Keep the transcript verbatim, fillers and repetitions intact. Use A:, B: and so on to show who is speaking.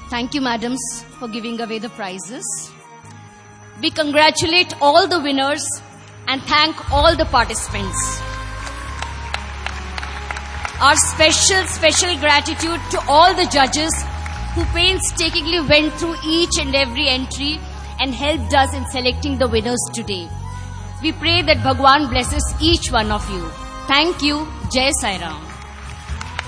A: Thank you, madams, for giving away the prizes. We congratulate all the winners and thank all the participants. Our special, special gratitude to all the judges who painstakingly went through each and every entry and helped us in selecting the winners today. We pray that Bhagwan blesses each one of you. Thank you. Jai Sai Ram.